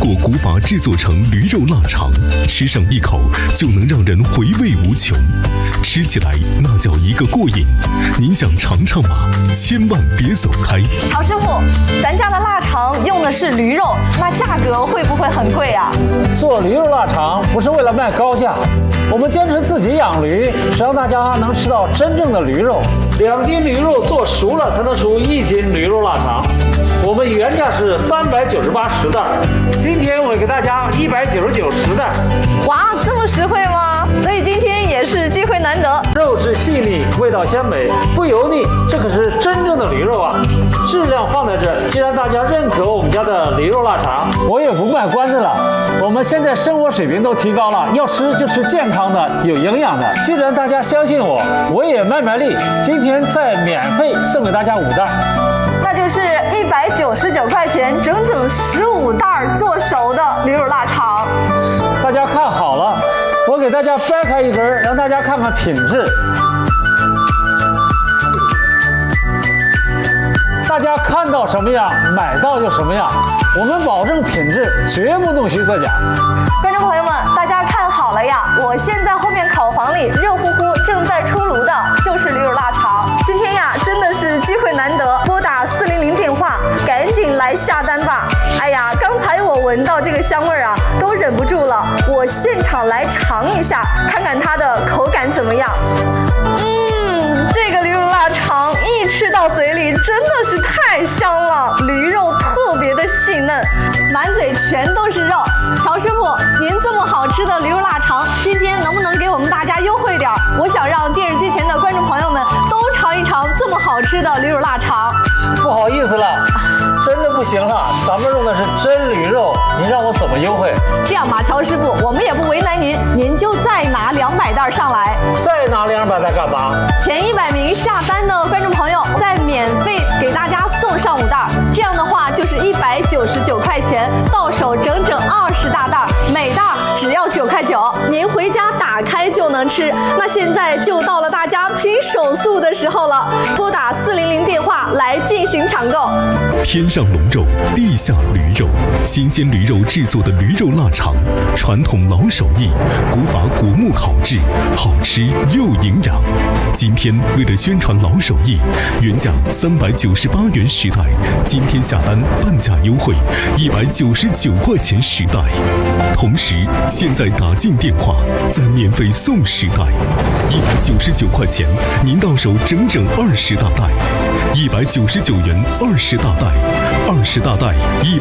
过古法制作成驴肉腊肠，吃上一口就能让人回味无穷，吃起来那叫一个过瘾。您想尝尝吗？千万别走开。 乔师傅，咱家的腊肠用的是驴肉，那价格会不会很贵啊？ 做驴肉腊肠不是为了卖高价，我们坚持自己养驴，只让大家能吃到真正的驴肉。2斤驴肉做熟了才能出1斤驴肉腊肠。我们原价是39810袋，今天我给大家19910袋。 哇，这么实惠吗？所以今天也是机会难得。 肉质细腻，味道鲜美，不油腻，这可是真正的驴肉啊！质量放在这，既然大家认可我们家的驴肉腊肠，我也不卖关子了。我们现在生活水平都提高了，要吃就吃健康的、有营养的。既然大家相信我，我也卖力，今天再免费送给大家5袋。 那就是199块钱，整整15袋做熟的驴肉腊肠。 大家看好了，我给大家掰开一根，让大家看看品质。大家看到什么样，买到就什么样。我们保证品质，绝不弄虚作假。 观众朋友们，大家看好了呀！我现在后面烤房里热乎乎正在出炉的就是驴肉腊肠。今天呀，真的是机会难得，拨打400电话，赶紧来下单吧！哎呀，刚才我闻到这个香味啊，都忍不住了。我现场来尝一下，看看它的口感怎么样。这个驴肉腊肠一吃到嘴里真的是太香了，驴肉特别的细嫩，满嘴全都是肉。乔师傅，您这么好吃的驴肉腊肠，今天能不能给我们大家优惠点？我想让电视机前的观众朋友们都尝一尝这么好吃的驴肉腊肠。 不好意思了，真的不行了，咱们用的是真驴肉，您让我怎么优惠？ 这样吧，乔师傅，我们也不为难您，您就再拿200袋上来。 再拿200袋干嘛？ 前100名下单的观众朋友再免费给大家送上5袋，这样的话就是199块钱，到手整整20大袋，每袋只要9块9，您回家打开就能吃。那现在就到了大家拼手速的时候了，拨打400电话来进行抢购。 天上龙肉，地下驴肉，新鲜驴肉制作的驴肉腊肠，传统老手艺，古法果木烤制，好吃又营养。今天为了宣传老手艺，原价398元10袋，今天下单半价优惠，199块钱10袋。同时，现在打进电话，再免费送10袋，199块钱，您到手整整20大袋，199元20大袋，20大袋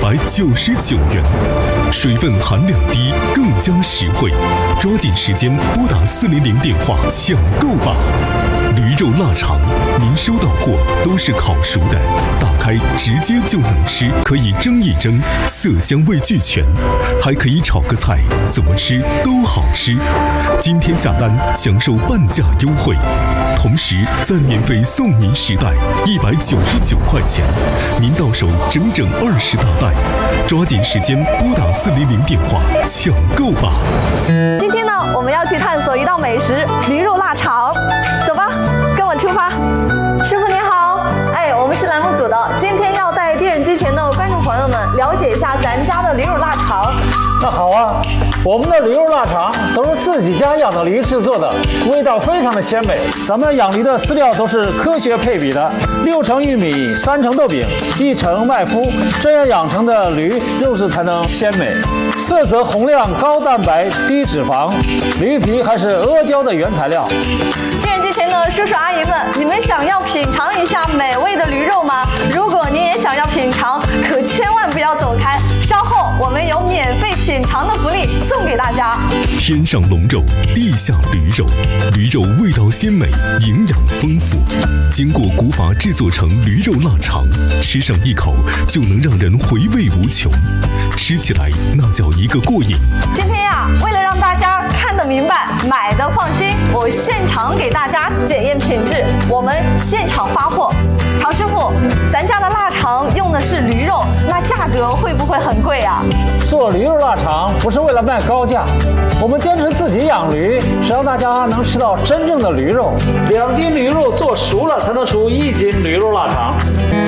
199元，水分含量低，更加实惠。抓紧时间拨打400电话抢购吧！驴肉腊肠，您收到货都是烤熟的，打开直接就能吃，可以蒸一蒸，色香味俱全，还可以炒个菜，怎么吃都好吃。今天下单享受半价优惠，同时再免费送您10袋，199块钱，您到手整整20大袋，抓紧时间拨打400电话抢购吧！ 今天呢，我们要去探索一道美食——驴肉腊肠，走吧，跟我出发。师傅您好，我们是栏目组的，今天要带电视机前的观众朋友们了解一下咱家的驴肉腊肠。 那好啊，我们的驴肉腊肠都是自己家养的驴制作的，味道非常的鲜美。咱们养驴的饲料都是科学配比的，6成玉米，3成豆饼，1成麦麸，这样养成的驴肉质才能鲜美，色泽红亮，高蛋白，低脂肪，驴皮还是阿胶的原材料。 电视机前的叔叔阿姨们，你们想要品尝一下美味的驴肉吗？如果您也想要品尝，可千万不要走开，稍后我们有免费品尝的福利送给大家。 天上龙肉，地下驴肉，驴肉味道鲜美，营养丰富，经过古法制作成驴肉腊肠，吃上一口就能让人回味无穷，吃起来那叫一个过瘾。 今天呀，为了让大家看得明白，买的放心，我现场给大家检验品质，我们现场发货。乔师傅，咱家的腊肠用的是驴肉，那价格会不会很贵啊？ 做驴肉腊肠不是为了卖高价，我们坚持自己养驴，只让大家能吃到真正的驴肉。2斤驴肉做熟了才能出1斤驴肉腊肠。 刚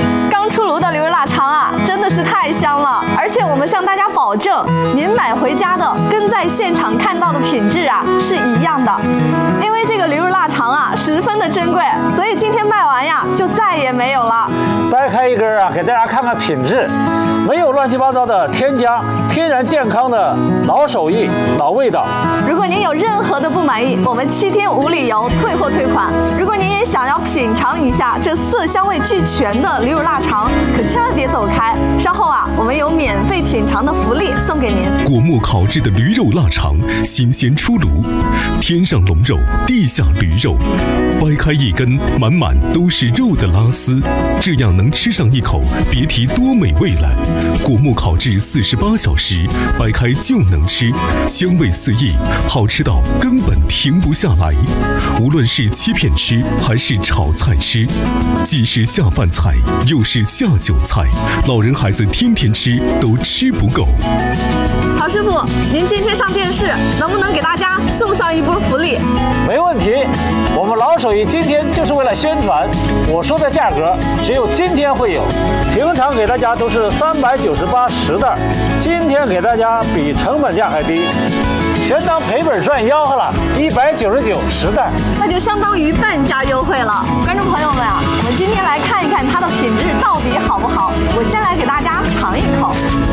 刚出炉的驴肉腊肠啊，真的是太香了！而且我们向大家保证，您买回家的跟在现场看到的品质啊是一样的。因为这个驴肉腊肠啊十分的珍贵，所以今天卖完呀就再也没有了。 掰开一根啊，给大家看看品质，没有乱七八糟的添加，天然健康的老手艺、老味道。 如果您有任何的不满意，我们7天无理由退货退款。如果您也想要品尝一下这色香味俱全的驴肉腊肠，可千万别走开，稍后啊，我们有免费品尝的福利送给您。 果木烤制的驴肉腊肠，新鲜出炉，天上龙肉，地下驴肉，掰开一根，满满都是肉的拉丝，这样能吃上一口，别提多美味了。果木烤制48小时，掰开就能吃，香味四溢，好吃到根本停不下来。无论是切片吃还是炒菜吃，既是下饭菜，又是下酒菜，老人孩子天天吃都吃不够。 曹师傅，您今天上电视，能不能给大家送上一波福利？ 没问题，我们老手艺今天就是为了宣传，我说的价格只有今天会有，平常给大家都是39810袋，今天给大家比成本价还低，全当赔本赚吆喝了，19910袋， 那就相当于半价优惠了。观众朋友们啊，我们今天来看一看它的品质到底好不好。我先来给大家尝一口，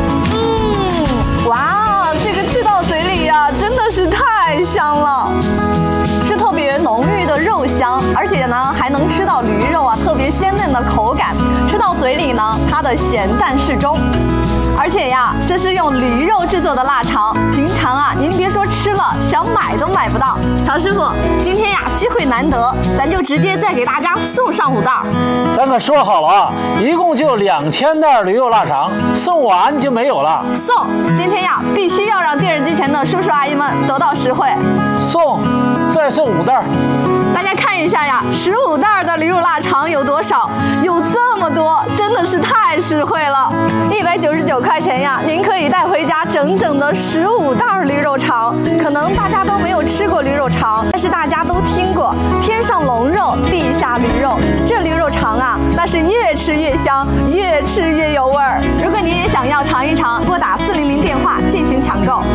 哇，这个吃到嘴里呀，真的是太香了。是特别浓郁的肉香，而且呢还能吃到驴肉啊特别鲜嫩的口感，吃到嘴里呢它的咸淡适中。而且呀，这是用驴肉制作的腊肠，平常啊您别说吃了，想买都买不到。曹师傅，今天呀机会难得，咱就直接再给大家送上5袋。 咱可说好了啊，一共就2000袋驴肉腊肠，送完就没有了。 送！今天呀必须要让电视机前的叔叔阿姨们得到实惠。 送，再送5袋。 大家看一下呀，15袋的驴肉腊肠有多少？有这么多，真的是太实惠了。199块钱呀，您可以带回家整整的15袋驴肉肠。可能大家都没有吃过驴肉肠，但是大家都听过天上龙肉，地下驴肉。这驴肉肠啊，那是越吃越香，越吃越有味儿。如果您也想要尝一尝，拨打400电话进行抢购。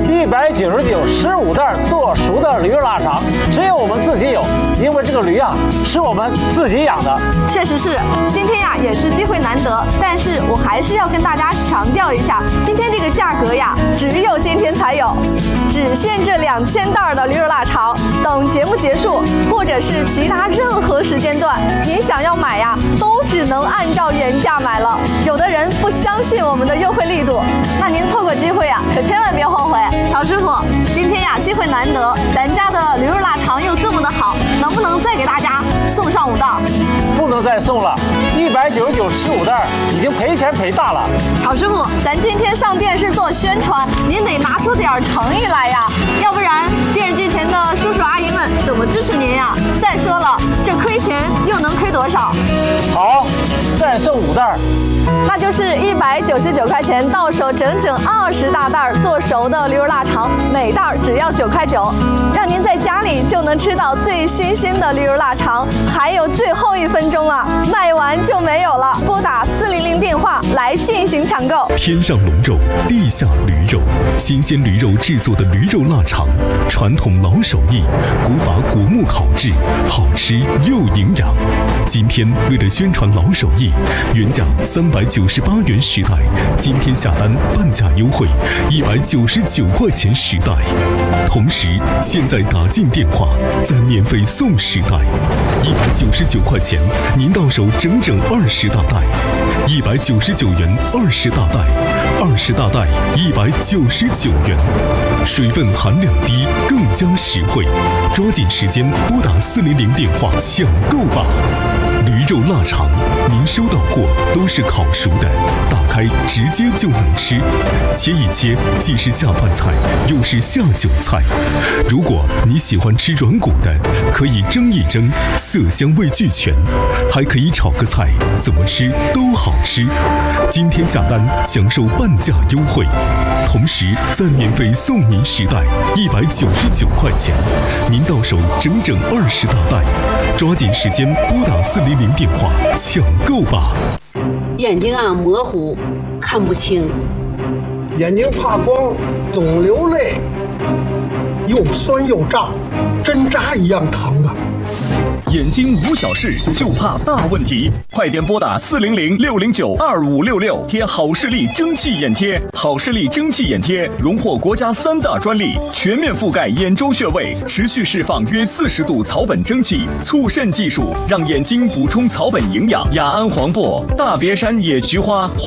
199 15袋做熟的驴肉腊肠，只有我们自己有，因为这个驴啊是我们自己养的。 确实是，今天呀也是机会难得，但是我还是要跟大家强调一下，今天这个价格呀，只有今天才有，只限这2000袋的驴肉腊肠。等节目结束，或者是其他任何时间段，您想要买呀，都只能按照原价买了。有的人不相信我们的优惠力度，那您错过机会呀，可千万别后悔。曹师傅，今天呀机会难得，咱家的驴肉腊肠又这么的好，能不能再给大家送上5袋？ 不能再送了，199 15袋已经赔钱赔大了。 曹师傅，咱今天上电视做宣传，您得拿出点诚意来呀，要不然电视机前的叔叔阿姨们怎么支持您呀？再说了，这亏钱又能亏多少？ 好，再送5袋。 那就是199块钱到手整整20大袋做熟的驴肉腊肠，每袋只要9块9，让您在家里就能吃到最新鲜的驴肉腊肠。还有最后1分钟啊，卖完就没有了，拨打400电话来进行抢购。 天上龙肉，地下驴肉，新鲜驴肉制作的驴肉腊肠，传统老手艺，古法果木烤制，好吃又营养。今天为了宣传老手艺，原价398元10袋，今天下单半价优惠，199块钱10袋。同时，现在打进电话，再免费送10袋，199块钱，您到手整整20大袋，199元20大袋，20大袋199元，水分含量低，更加实惠。抓紧时间拨打400电话抢购吧！驴肉腊肠，您收到货都是烤熟的，打开直接就能吃，切一切既是下饭菜，又是下酒菜。如果你喜欢吃软骨的，可以蒸一蒸，色香味俱全，还可以炒个菜，怎么吃都好吃。今天下单享受半价优惠，同时再免费送您10袋，199块钱，您到手整整20大袋，抓紧时间拨打400电话抢购吧。 眼睛模糊，看不清， 眼睛怕光，总流泪，又酸又胀，针扎一样疼啊！ 眼睛无小事，就怕大问题。快点拨打400-609-2566，贴好视力蒸汽眼贴。好视力蒸汽眼贴荣获国家3大专利，全面覆盖眼周穴位，持续释放约40度草本蒸汽，促渗技术让眼睛补充草本营养。雅安黄柏、大别山野菊花。